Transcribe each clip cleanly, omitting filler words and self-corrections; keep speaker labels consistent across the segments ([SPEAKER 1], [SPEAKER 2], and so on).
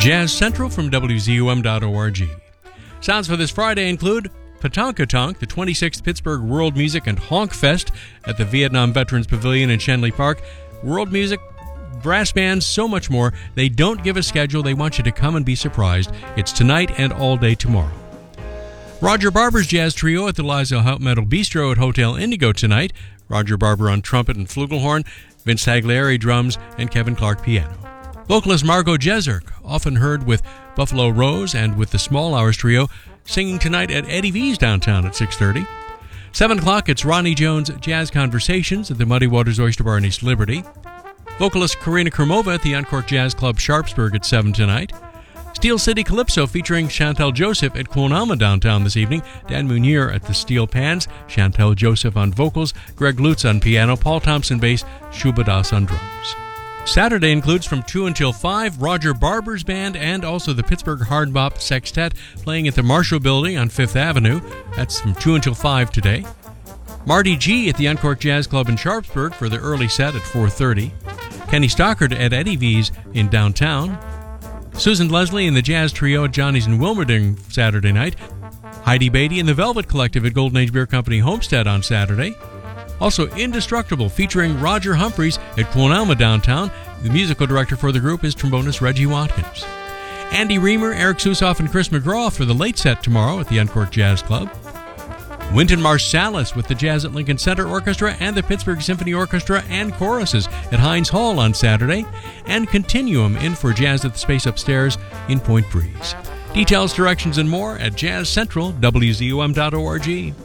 [SPEAKER 1] Jazz Central from WZUM.org. Sounds for this Friday include Patonkatonk, the 26th Pittsburgh World Music and Honk Fest at the Vietnam Veterans Pavilion in Shenley Park. World music, brass bands, so much more. They don't give a schedule. They want you to come and be surprised. It's tonight and all day tomorrow. Roger Barber's Jazz Trio at the Liza Metal Bistro at Hotel Indigo tonight. Roger Barber on trumpet and flugelhorn, Vince Tagliari drums, and Kevin Clark piano. Vocalist Margot Jezerk, often heard with Buffalo Rose and with the Small Hours Trio, singing tonight at Eddie V's downtown at 6:30. 7 o'clock, it's Ronnie Jones' Jazz Conversations at the Muddy Waters Oyster Bar in East Liberty. Vocalist Karina Kermova at the Encore Jazz Club Sharpsburg at 7 tonight. Steel City Calypso featuring Chantel Joseph at Quonama downtown this evening. Dan Munier at the Steel Pans, Chantel Joseph on vocals, Greg Lutz on piano, Paul Thompson bass, Shubha Das on drums. Saturday includes from 2 until 5 Roger Barber's Band and also the Pittsburgh Hard Bop Sextet playing at the Marshall Building on 5th Avenue. That's from 2 until 5 today. Marty G at the Uncork Jazz Club in Sharpsburg for the early set at 4:30. Kenny Stockard at Eddie V's in downtown. Susan Leslie and the Jazz Trio at Johnny's in Wilmerding Saturday night. Heidi Beatty and the Velvet Collective at Golden Age Beer Company Homestead on Saturday. Also, Indestructible featuring Roger Humphreys at Quonama downtown. The musical director for the group is trombonist Reggie Watkins. Andy Reamer, Eric Susoff, and Chris McGraw for the late set tomorrow at the Uncork Jazz Club. Wynton Marsalis with the Jazz at Lincoln Center Orchestra and the Pittsburgh Symphony Orchestra and choruses at Heinz Hall on Saturday. And Continuum in for Jazz at the Space Upstairs in Point Breeze. Details, directions, and more at Jazz Central, WZUM.org.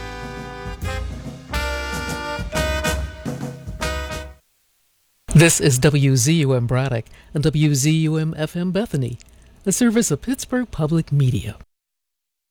[SPEAKER 2] This is WZUM Braddock and WZUM FM Bethany, a service of Pittsburgh Public Media.